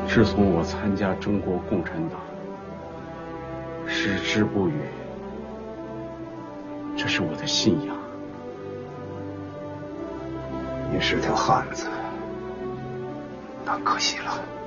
自从我参加中国共产党，矢志不渝，这是我的信仰。 你是条汉子，但可惜了，